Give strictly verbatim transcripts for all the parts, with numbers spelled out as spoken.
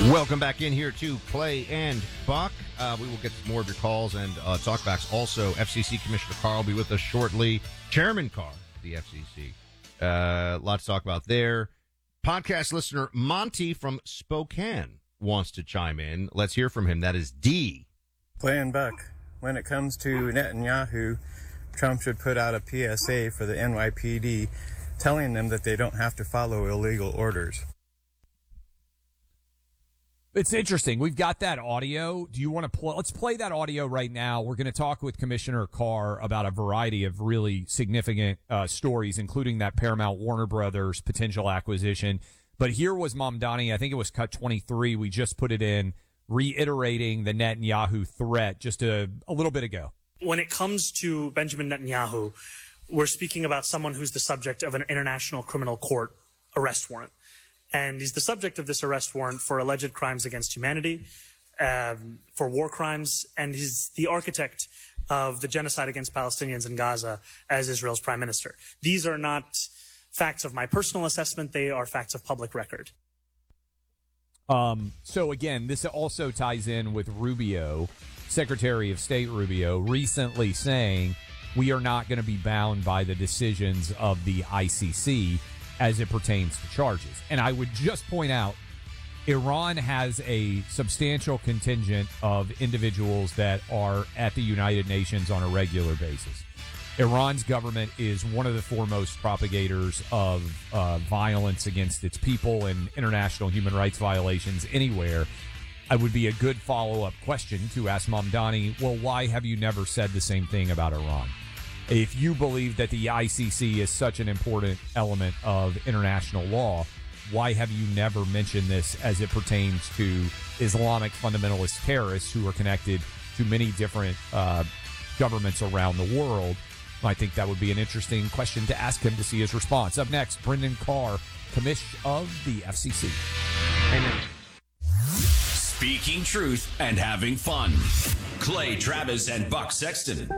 Welcome back in here to Clay and Buck. Uh, we will get to more of your calls and uh, talkbacks. Also, F C C Commissioner Carr will be with us shortly. Chairman Carr, the F C C. Uh, a lot to talk about there. Podcast listener Monty from Spokane wants to chime in. Let's hear from him. That is D. Clay and Buck, when it comes to Netanyahu, Trump should put out a P S A for the N Y P D telling them that they don't have to follow illegal orders. It's interesting. We've got that audio. Do you want to play? Let's play that audio right now. We're going to talk with Commissioner Carr about a variety of really significant uh, stories, including that Paramount Warner Brothers potential acquisition. But here was Mamdani. I think it was cut twenty-three. We just put it in, reiterating the Netanyahu threat just a, a little bit ago. When it comes to Benjamin Netanyahu, we're speaking about someone who's the subject of an international criminal court arrest warrant. And he's the subject of this arrest warrant for alleged crimes against humanity, um, for war crimes, and he's the architect of the genocide against Palestinians in Gaza as Israel's prime minister. These are not facts of my personal assessment. They are facts of public record. Um, so, again, this also ties in with Rubio, Secretary of State Rubio, recently saying we are not going to be bound by the decisions of the I C C as it pertains to charges. And I would just point out, Iran has a substantial contingent of individuals that are at the United Nations on a regular basis. Iran's government is one of the foremost propagators of uh, violence against its people and international human rights violations anywhere. I would be a good follow-up question to ask Mamdani, well, why have you never said the same thing about Iran? If you believe that the I C C is such an important element of international law, why have you never mentioned this as it pertains to Islamic fundamentalist terrorists who are connected to many different uh, governments around the world? I think that would be an interesting question to ask him to see his response. Up next, Brendan Carr, commish of the F C C. Amen. Speaking truth and having fun. Clay Travis and Buck Sexton.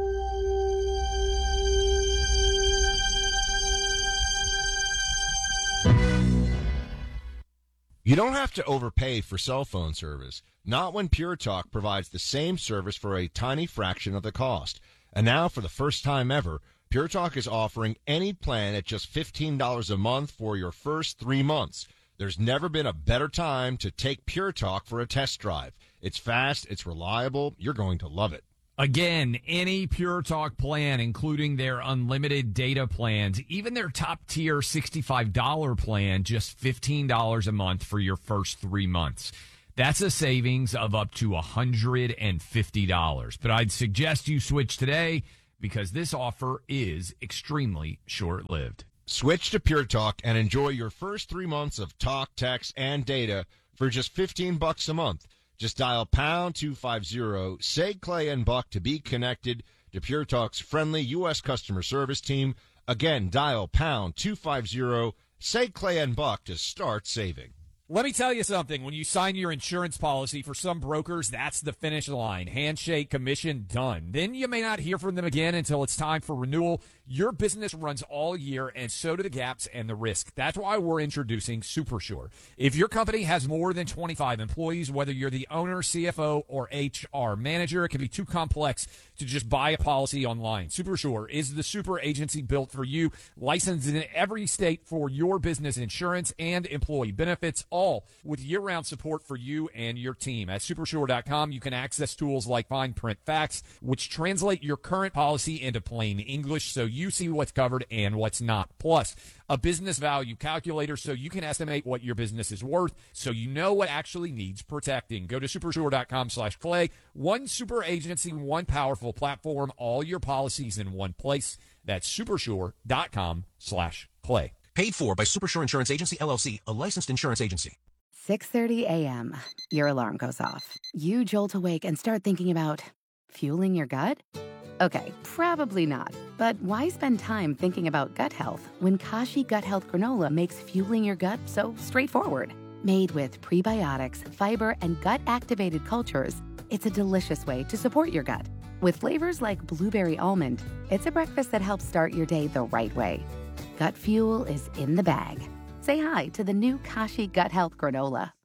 You don't have to overpay for cell phone service, not when Pure Talk provides the same service for a tiny fraction of the cost. And now, for the first time ever, Pure Talk is offering any plan at just fifteen dollars a month for your first three months. There's never been a better time to take Pure Talk for a test drive. It's fast, it's reliable, you're going to love it. Again, any Pure Talk plan, including their unlimited data plans, even their top-tier sixty-five dollars plan, just fifteen dollars a month for your first three months. That's a savings of up to one hundred fifty dollars. But I'd suggest you switch today because this offer is extremely short-lived. Switch to Pure Talk and enjoy your first three months of talk, text, and data for just fifteen bucks a month. Just dial pound two fifty, say Clay and Buck to be connected to Pure Talk's friendly U S customer service team. Again, dial pound two fifty, say Clay and Buck to start saving. Let me tell you something. When you sign your insurance policy, for some brokers, that's the finish line. Handshake, commission, done. Then you may not hear from them again until it's time for renewal. Your business runs all year, and so do the gaps and the risk. That's why we're introducing SuperSure. If your company has more than twenty-five employees, whether you're the owner, C F O, or H R manager, it can be too complex to just buy a policy online. SuperSure is the super agency built for you, licensed in every state for your business insurance and employee benefits, all with year-round support for you and your team. At supersure dot com, you can access tools like fine print facts, which translate your current policy into plain English so you see what's covered and what's not. Plus, a business value calculator so you can estimate what your business is worth so you know what actually needs protecting. Go to supersure dot com slash clay. One super agency, one powerful platform, all your policies in one place. That's supersure dot com slash clay. Paid for by Supersure Insurance Agency, L L C, a licensed insurance agency. six thirty a.m. Your alarm goes off. You jolt awake and start thinking about fueling your gut? Okay, probably not. But why spend time thinking about gut health when Kashi Gut Health Granola makes fueling your gut so straightforward? Made with prebiotics, fiber, and gut-activated cultures, it's a delicious way to support your gut. With flavors like blueberry almond, it's a breakfast that helps start your day the right way. Gut fuel is in the bag. Say hi to the new Kashi Gut Health Granola.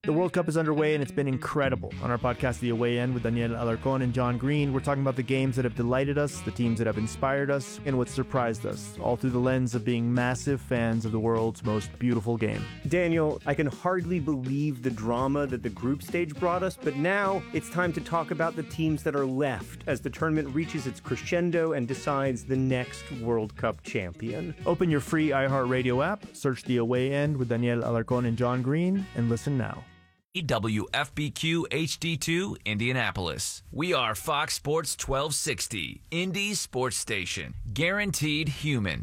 The World Cup is underway, and it's been incredible. On our podcast, The Away End, with Daniel Alarcón and John Green, we're talking about the games that have delighted us, the teams that have inspired us, and what surprised us, all through the lens of being massive fans of the world's most beautiful game. Daniel, I can hardly believe the drama that the group stage brought us, but now it's time to talk about the teams that are left as the tournament reaches its crescendo and decides the next World Cup champion. Open your free iHeartRadio app, search The Away End with Daniel Alarcón and John Green, and listen now. W F B Q H D two, Indianapolis. We are Fox Sports twelve sixty, Indy's sports station. Guaranteed human.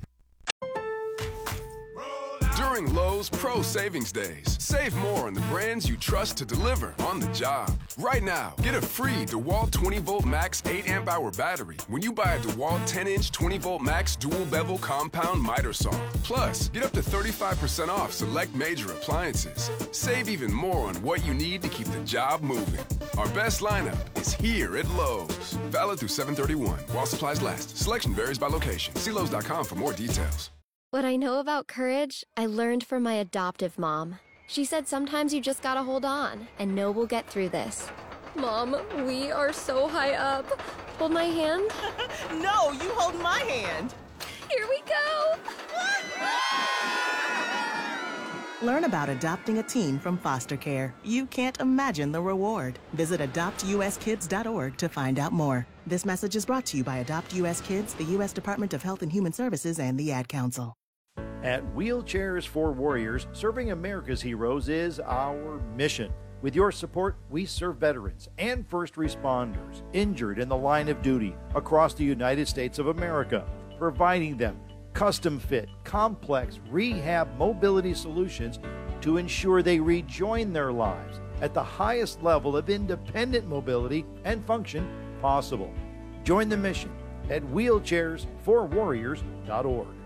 During Lowe's Pro Savings Days, save more on the brands you trust to deliver on the job. Right now, get a free DeWalt twenty volt max eight amp hour battery when you buy a DeWalt ten inch twenty volt max dual bevel compound miter saw. Plus, get up to thirty-five percent off select major appliances. Save even more on what you need to keep the job moving. Our best lineup is here at Lowe's. Valid through seven thirty-one while supplies last. Selection varies by location. See Lowe's dot com for more details. What I know about courage, I learned from my adoptive mom. She said sometimes you just gotta hold on and know we'll get through this. Mom, we are so high up. Hold my hand. No, you hold my hand. Here we go. Learn about adopting a teen from foster care. You can't imagine the reward. Visit adopt u s kids dot org to find out more. This message is brought to you by Adopt U S Kids, the U S Department of Health and Human Services, and the Ad Council. At Wheelchairs for Warriors, serving America's heroes is our mission. With your support, we serve veterans and first responders injured in the line of duty across the United States of America, providing them custom-fit, complex rehab mobility solutions to ensure they rejoin their lives at the highest level of independent mobility and function possible. Join the mission at wheelchairs for warriors dot org.